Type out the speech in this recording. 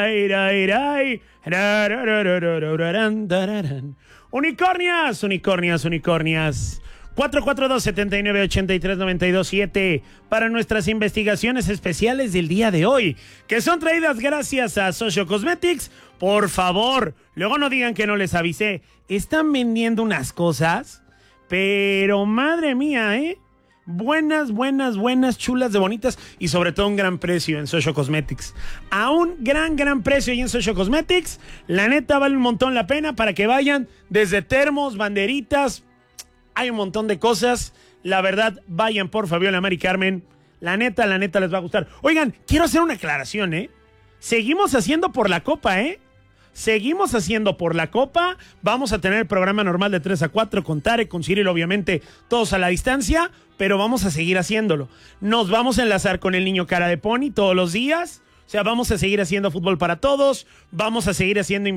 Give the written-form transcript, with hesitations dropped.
Unicornias, unicornias, unicornias. 442-7983-927 para nuestras investigaciones especiales del día de hoy, que son traídas gracias a Social Cosmetics. Por favor, luego no digan que no les avisé. Están vendiendo unas cosas, pero madre mía, buenas, buenas, buenas, chulas de bonitas y sobre todo un gran precio en Social Cosmetics. A un gran precio ahí en Social Cosmetics. La neta vale un montón la pena para que vayan desde termos, banderitas. Hay un montón de cosas. La verdad, vayan por Fabiola, Mari Carmen. La neta les va a gustar. Oigan, quiero hacer una aclaración, Seguimos haciendo por la Copa, Seguimos haciendo por la Copa. Vamos a tener el programa normal de 3 a 4 con Tarek, con Cyril, obviamente, todos a la distancia, pero vamos a seguir haciéndolo. Nos vamos a enlazar con el niño cara de pony todos los días. O sea, vamos a seguir haciendo fútbol para todos. Vamos a seguir haciendo